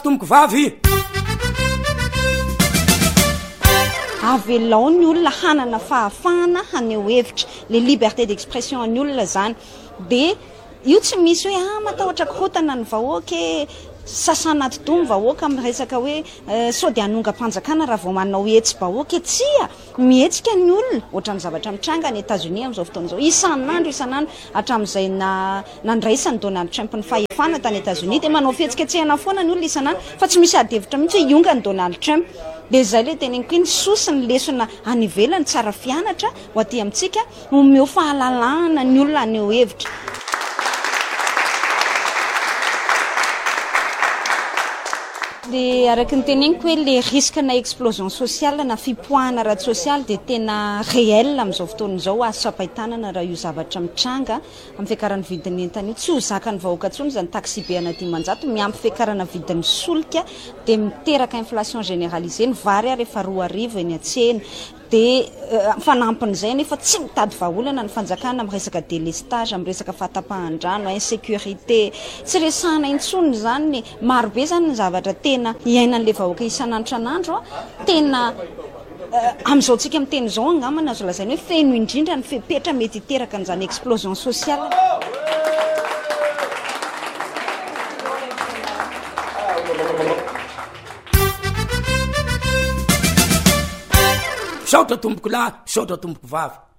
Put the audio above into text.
tomboko vavy avelao ny olona hanana fahafahana haneo hevitra le liberté d'expression ny olona zany de io tsy misy hoe matahotra korotana ny vahoaka sasana todomy vahoaka amin'ny resaka hoe sao de anonga-panjakana raha vao manao hetsy vahoaka tsia mihetsika ny olona ohatran'ny zavatra mitranga ny États-Unis amin'izao fotoana izao isan'andro hatramin'izay nandraisany Donald Trump ny fahefana tany États-Unis de manao fihetsiketsehana foana ny olona isan'andro fa tsy misy adihevitra mihitsy hoe ionga ny Donald Trump de zay le teneniko iny sosi ny lesona anivelany tsara fianatra ho aty amintsika omeo fahalalahana ny olona aneo hevitra. De araky ny teneniko hoe le risque na explosion sociale na fipoahana ratsy sociale de tena réel amin'izao fotoana izao azo sapaitanana raha io zavatra mitranga amin'ny fiakarana vidiny entana io tsy ho zakany vahoaka tsony zany taxi be ana 10 miampy fiakarana vidiny solika de miteraka inflation généralisée ny vary ary efa 2 arivo eny atsena de fanampin'izay nefa tsy mitady vahaolana ny fanjakana amin'ny resaka délestage amin'ny resaka fahatapahan-drano insécurité tsy resahana intsony zany marobe zany ny zavatra tena iainan'le vahoaka isan'andro tena amin'izao tsika amin'ny teny izao angamana azo lazainy hoe feno indrindra ny fepetra mety hiteraka an'izany explosion sociale. saotra tomboko lahy saotra tomboko vavy